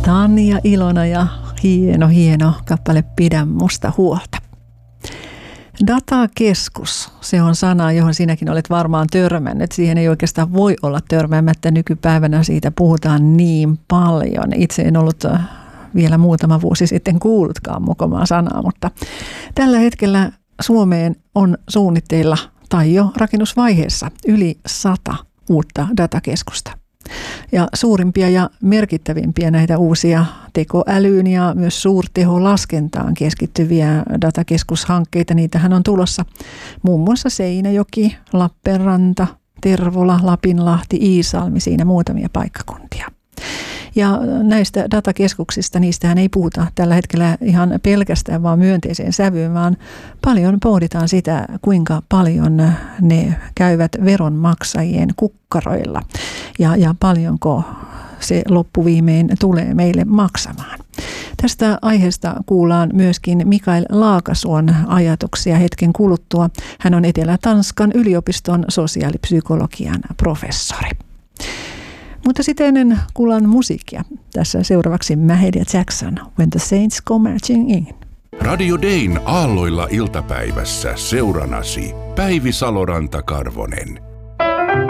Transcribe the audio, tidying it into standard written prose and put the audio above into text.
Tanja Ilona ja hieno kappale Pidä musta huolta. Datakeskus, se on sana, johon sinäkin olet varmaan törmännyt. Siihen ei oikeastaan voi olla törmäämättä. Nykypäivänä siitä puhutaan niin paljon. Itse en ollut vielä muutama vuosi sitten kuullutkaan mokomaa sanaa, mutta tällä hetkellä Suomeen on suunnitteilla tai jo rakennusvaiheessa yli 100 uutta datakeskusta. Ja suurimpia ja merkittävimpiä näitä uusia tekoälyyn ja myös suurteholaskentaan keskittyviä datakeskushankkeita, niitähän on tulossa muun muassa Seinäjoki, Lappeenranta, Tervola, Lapinlahti, Iisalmi, siinä muutamia paikkakuntia. Ja näistä datakeskuksista, niistähän ei puhuta tällä hetkellä ihan pelkästään vaan myönteiseen sävyyn, vaan paljon pohditaan sitä, kuinka paljon ne käyvät veronmaksajien kukkaroilla ja paljonko se loppuviimein tulee meille maksamaan. Tästä aiheesta kuullaan myöskin Mikael Laakasuon ajatuksia hetken kuluttua. Hän on Etelä-Tanskan yliopiston sosiaalipsykologian professori. Mutta sitten ennen kuullaan musiikkia. Tässä seuraavaksi Mahalia ja Jackson, When the Saints Go Marching In. Radio Dayn aalloilla iltapäivässä seuranasi Päivi Saloranta-Karvonen.